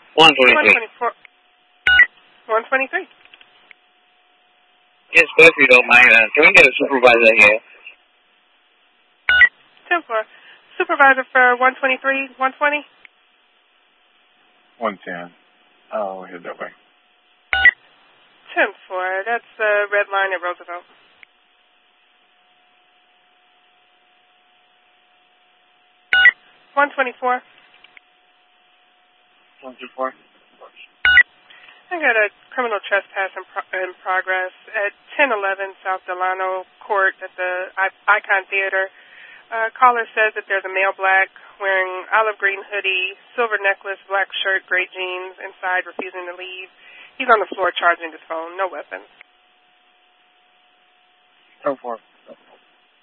123. 124. 123. Yes, but if you don't mind, can we get a supervisor here? 10-4. Supervisor for 123, 120? 110. Oh, head that way. 10-4. That's the red line at Roosevelt. $124. 124. I got a criminal trespass in progress at 1011 South Delano Court at the Icon Theater. Caller says that there's a male black wearing olive green hoodie, silver necklace, black shirt, gray jeans, inside refusing to leave. He's on the floor charging his phone, no weapons. 10-4.